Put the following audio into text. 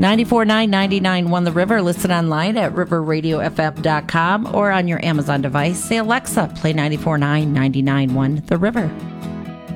94.9 The River. Listen online at riverradiofm.com or on your Amazon device. Say, Alexa, play 94.9 The River.